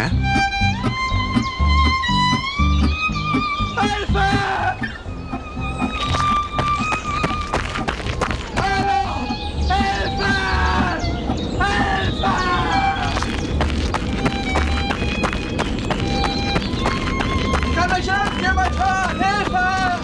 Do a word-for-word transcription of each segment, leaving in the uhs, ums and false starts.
Hä? Hilfe! Hallo! Hilfe! Hilfe! Kann euch irgendjemand hören? Hilfe!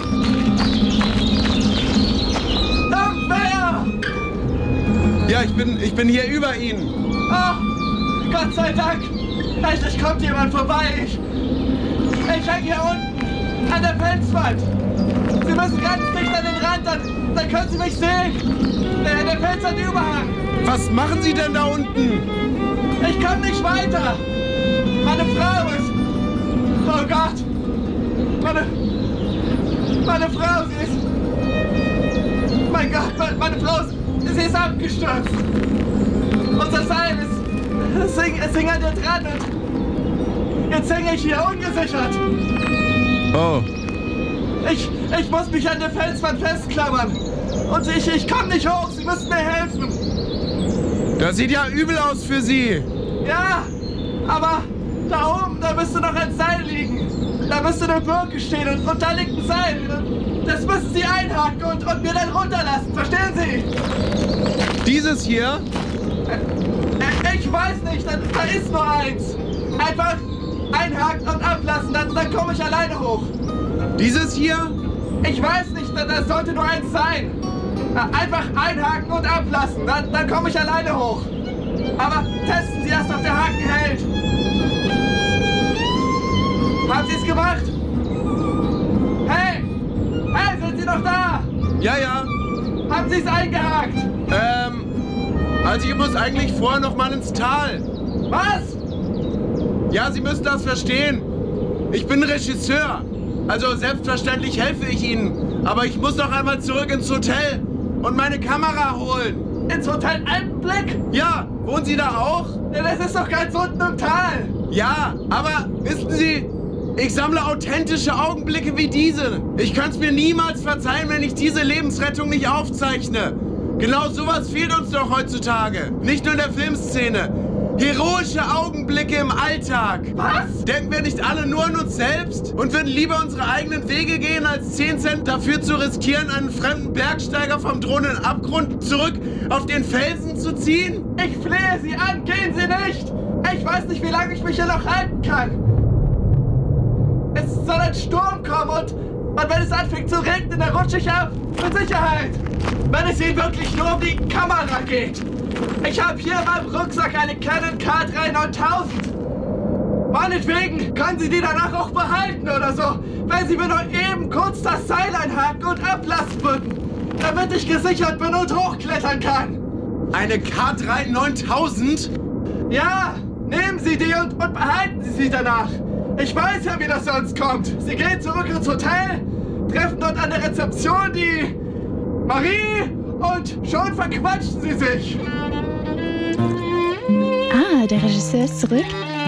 Irgendwer! Ja, ich bin, ich bin hier über Ihnen. Oh, Gott sei Dank! Endlich kommt jemand vorbei! Ich, ich hänge hier unten an der Felswand! Sie müssen ganz dicht an den Rand, dann, dann können Sie mich sehen! Der, der Fels hat Überhang! Was machen Sie denn da unten? Ich komme nicht weiter! Meine Frau ist... Oh Gott! Meine... Meine Frau, sie ist... Mein Gott, meine, meine Frau ist... Sie ist abgestürzt! Unser Seil ist... Es hing, es hing an der dran und... Jetzt hänge ich hier ungesichert! Oh. Ich, ich muss mich an der Felswand festklammern! Und ich, ich komme nicht hoch! Sie müssen mir helfen! Das sieht ja übel aus für Sie. Ja, aber da oben, da müsste noch ein Seil liegen. Da müsste eine Birke stehen und, und da liegt ein Seil. Das müssen Sie einhaken und, und mir dann runterlassen. Verstehen Sie? Dieses hier? Äh, ich weiß nicht, da, da ist nur eins. Einfach einhaken und ablassen, dann, dann komme ich alleine hoch. Dieses hier? Ich weiß nicht, da, da sollte nur eins sein. Einfach einhaken und ablassen, dann, dann komme ich alleine hoch. Aber testen Sie erst, ob der Haken hält. Haben Sie es gemacht? Hey! Hey, sind Sie noch da? Ja, ja. Haben Sie es eingehakt? Ähm, also ich muss eigentlich vorher noch mal ins Tal. Was? Ja, Sie müssen das verstehen. Ich bin Regisseur. Also selbstverständlich helfe ich Ihnen. Aber ich muss noch einmal zurück ins Hotel und meine Kamera holen. Ins Hotel Alpenblick? Ja, wohnen Sie da auch? Ja, das ist doch ganz unten im Tal. Ja, aber wissen Sie, ich sammle authentische Augenblicke wie diese. Ich könnte es mir niemals verzeihen, wenn ich diese Lebensrettung nicht aufzeichne. Genau sowas fehlt uns doch heutzutage. Nicht nur in der Filmszene. Heroische Augenblicke im Alltag. Was? Denken wir nicht alle nur an uns selbst und würden lieber unsere eigenen Wege gehen, als zehn Cent dafür zu riskieren, einen fremden Bergsteiger vom drohenden Abgrund zurück auf den Felsen zu ziehen? Ich flehe Sie an, gehen Sie nicht! Ich weiß nicht, wie lange ich mich hier noch halten kann. Es soll ein Sturm kommen und, und wenn es anfängt zu regnen, dann rutsche ich ab. Mit Sicherheit. Wenn es Ihnen wirklich nur um die Kamera geht. Ich habe hier in meinem Rucksack eine Canon K drei neuntausend. Meinetwegen können Sie die danach auch behalten oder so, wenn Sie mir nur eben kurz das Seil einhaken und ablassen würden, damit ich gesichert bin und hochklettern kann. Eine K drei neuntausend? Ja, nehmen Sie die und, und behalten Sie sie danach. Ich weiß ja, wie das sonst kommt. Sie gehen zurück ins Hotel, treffen dort an der Rezeption die Marie und schon verquatschen Sie sich. Ah, der Regisseur ist zurück.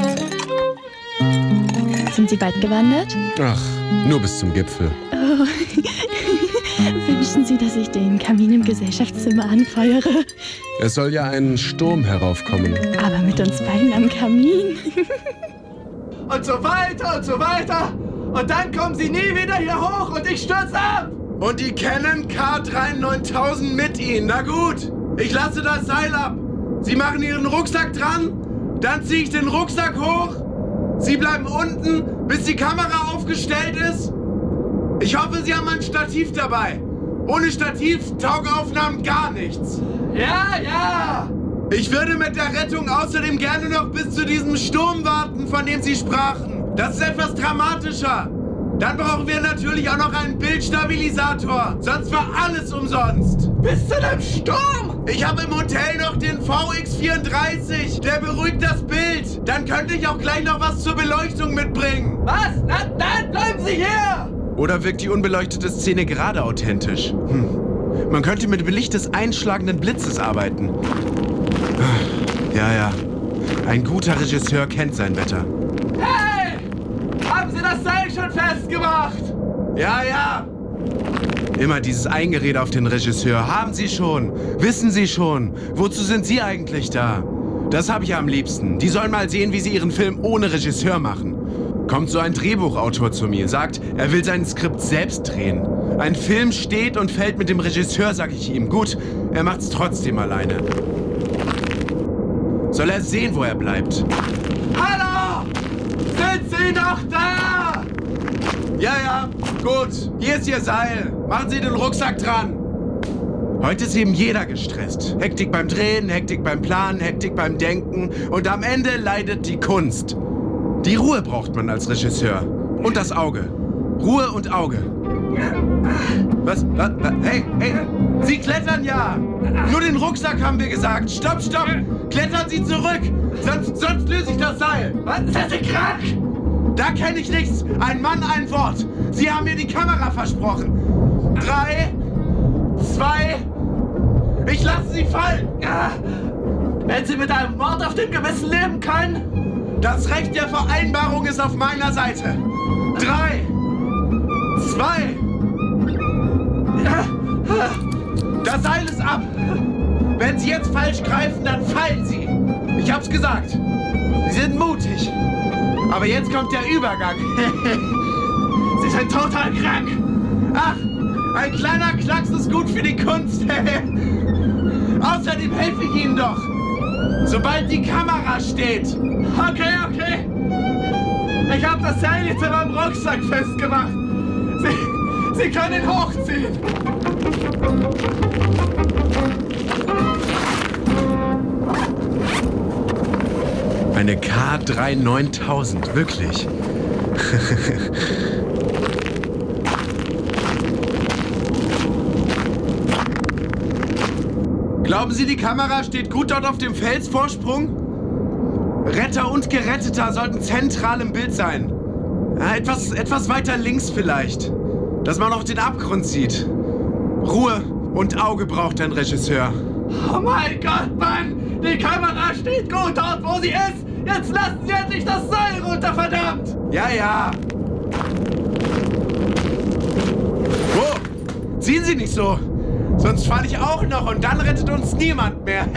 Sind Sie bald gewandert? Ach, nur bis zum Gipfel. Oh. Wünschen Sie, dass ich den Kamin im Gesellschaftszimmer anfeuere? Es soll ja ein Sturm heraufkommen. Aber mit uns beiden am Kamin. Und so weiter und so weiter. Und dann kommen Sie nie wieder hier hoch und ich stürze ab. Und die Canon K drei neuntausend mit Ihnen. Na gut, ich lasse das Seil ab. Sie machen Ihren Rucksack dran, dann ziehe ich den Rucksack hoch. Sie bleiben unten, bis die Kamera aufgestellt ist. Ich hoffe, Sie haben ein Stativ dabei. Ohne Stativ taugen Aufnahmen gar nichts. Ja, ja. Ich würde mit der Rettung außerdem gerne noch bis zu diesem Sturm warten, von dem Sie sprachen. Das ist etwas dramatischer. Dann brauchen wir natürlich auch noch einen Bildstabilisator. Sonst war alles umsonst. Bis zu dem Sturm? Ich habe im Hotel noch den V X vierunddreißig. Der beruhigt das Bild. Dann könnte ich auch gleich noch was zur Beleuchtung mitbringen. Was? Nein, nein, bleiben Sie hier! Oder wirkt die unbeleuchtete Szene gerade authentisch? Hm. Man könnte mit Belicht des einschlagenden Blitzes arbeiten. Ja, ja. Ein guter Regisseur kennt sein Wetter. Hey! Haben Sie das Seil schon festgemacht? Ja, ja. Immer dieses Eingerede auf den Regisseur. Haben Sie schon? Wissen Sie schon? Wozu sind Sie eigentlich da? Das habe ich am liebsten. Die sollen mal sehen, wie sie ihren Film ohne Regisseur machen. Kommt so ein Drehbuchautor zu mir, sagt, er will sein Skript selbst drehen. Ein Film steht und fällt mit dem Regisseur, sag ich ihm. Gut, er macht's trotzdem alleine. Soll er sehen, wo er bleibt? Hallo! Sind Sie noch da? Ja, ja, gut. Hier ist Ihr Seil. Machen Sie den Rucksack dran. Heute ist eben jeder gestresst. Hektik beim Drehen, Hektik beim Planen, Hektik beim Denken. Und am Ende leidet die Kunst. Die Ruhe braucht man als Regisseur. Und das Auge. Ruhe und Auge. Was? Was? Was? Hey, hey, Sie klettern ja. Nur den Rucksack haben wir gesagt. Stopp, stopp. Klettern Sie zurück. Sonst, sonst löse ich das Seil. Was? Sind Sie krank? Da kenne ich nichts. Ein Mann, ein Wort. Sie haben mir die Kamera versprochen. Drei, zwei, ich lasse Sie fallen. Ja. Wenn Sie mit einem Mord auf dem Gewissen leben können? Das Recht der Vereinbarung ist auf meiner Seite. Drei, zwei, das Seil ist ab. Wenn Sie jetzt falsch greifen, dann fallen Sie. Ich hab's gesagt. Sie sind mutig. Aber jetzt kommt der Übergang. Sie sind total krank. Ach, ein kleiner Klacks ist gut für die Kunst. Außerdem helfe ich Ihnen doch. Sobald die Kamera steht. Okay, okay. Ich habe das Seil jetzt in meinem Rucksack festgemacht. Sie, Sie können ihn hochziehen. Eine K drei neuntausend, wirklich. Glauben Sie, die Kamera steht gut dort auf dem Felsvorsprung? Retter und Geretteter sollten zentral im Bild sein. Ja, etwas, etwas weiter links vielleicht, dass man auch den Abgrund sieht. Ruhe und Auge braucht ein Regisseur. Oh mein Gott, Mann! Die Kamera steht gut dort, wo sie ist! Jetzt lassen Sie endlich das Seil runter, verdammt! Ja, ja. Oh, ziehen Sie nicht so. Sonst falle ich auch noch und dann rettet uns niemand mehr.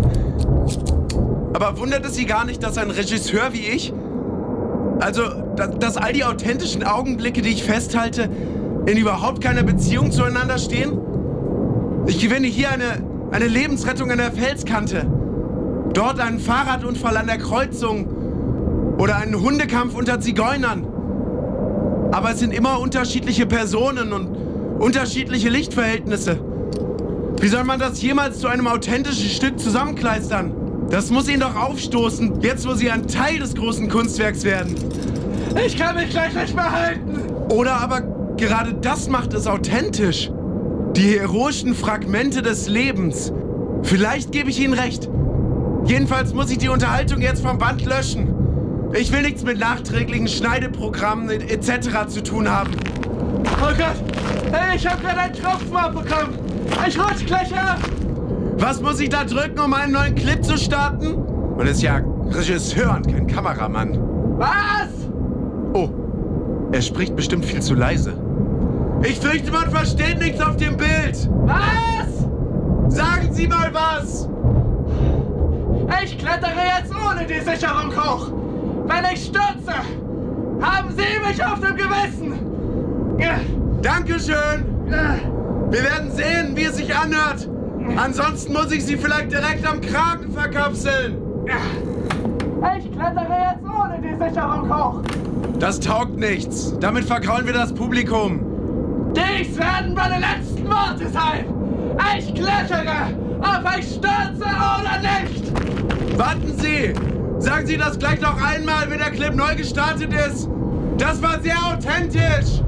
Aber wundert es Sie gar nicht, dass ein Regisseur wie ich, also, dass, dass all die authentischen Augenblicke, die ich festhalte, in überhaupt keiner Beziehung zueinander stehen? Ich gewinne hier eine, eine Lebensrettung an der Felskante. Dort einen Fahrradunfall an der Kreuzung oder einen Hundekampf unter Zigeunern. Aber es sind immer unterschiedliche Personen und unterschiedliche Lichtverhältnisse. Wie soll man das jemals zu einem authentischen Stück zusammenkleistern? Das muss Ihnen doch aufstoßen, jetzt wo Sie ein Teil des großen Kunstwerks werden. Ich kann mich gleich nicht mehr halten. Oder aber gerade das macht es authentisch. Die heroischen Fragmente des Lebens. Vielleicht gebe ich Ihnen recht. Jedenfalls muss ich die Unterhaltung jetzt vom Band löschen. Ich will nichts mit nachträglichen Schneideprogrammen et cetera zu tun haben. Oh Gott! Hey, ich habe gerade einen Tropfen abbekommen! Ich rutsch gleich ab! Was muss ich da drücken, um einen neuen Clip zu starten? Und ist ja Regisseur und kein Kameramann. Was? Oh, er spricht bestimmt viel zu leise. Ich fürchte, man versteht nichts auf dem Bild. Was? Sagen Sie mal was! Ich klettere jetzt ohne die Sicherung hoch. Wenn ich stürze, haben Sie mich auf dem Gewissen. Dankeschön. Wir werden sehen, wie es sich anhört. Ansonsten muss ich Sie vielleicht direkt am Kragen verkapseln. Ich klettere jetzt ohne die Sicherung hoch. Das taugt nichts. Damit vergraulen wir das Publikum. Dies werden meine letzten Worte sein. Ich klettere, ob ich stürze oder nicht. Warten Sie! Sagen Sie das gleich noch einmal, wenn der Clip neu gestartet ist! Das war sehr authentisch!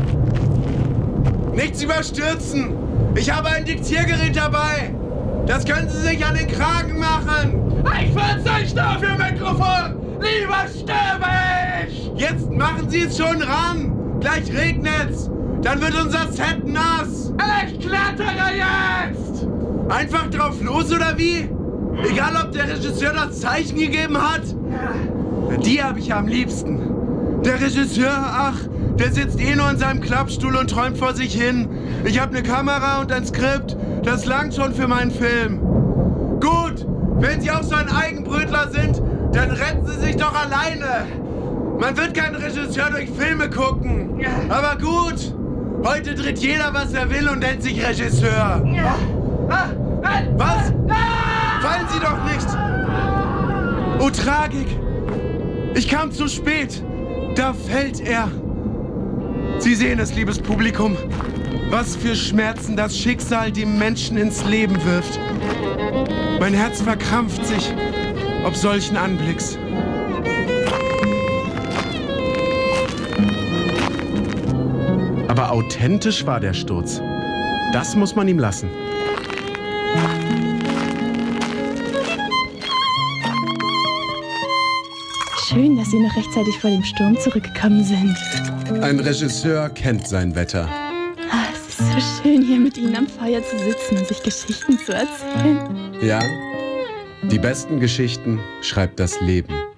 Nichts überstürzen! Ich habe ein Diktiergerät dabei! Das können Sie sich an den Kragen machen! Ich verzichte auf Ihr Mikrofon! Lieber sterbe ich! Jetzt machen Sie es schon ran! Gleich regnet's! Dann wird unser Set nass! Ich klettere jetzt! Einfach drauf los, oder wie? Egal, ob der Regisseur das Zeichen gegeben hat. Die habe ich am liebsten. Der Regisseur, ach, der sitzt eh nur in seinem Klappstuhl und träumt vor sich hin. Ich habe eine Kamera und ein Skript. Das langt schon für meinen Film. Gut, Wenn Sie auch so ein Eigenbrötler sind, dann retten Sie sich doch alleine. Man wird kein Regisseur durch Filme gucken. Aber gut, heute dreht jeder, was er will und nennt sich Regisseur. Was? Fallen Sie doch nicht! Oh, Tragik! Ich kam zu spät. Da fällt er. Sie sehen es, liebes Publikum. Was für Schmerzen das Schicksal dem Menschen ins Leben wirft. Mein Herz verkrampft sich ob solchen Anblicks. Aber authentisch war der Sturz. Das muss man ihm lassen. Schön, dass Sie noch rechtzeitig vor dem Sturm zurückgekommen sind. Ein Regisseur kennt sein Wetter. Ah, es ist so schön, hier mit Ihnen am Feuer zu sitzen und sich Geschichten zu erzählen. Ja, die besten Geschichten schreibt das Leben.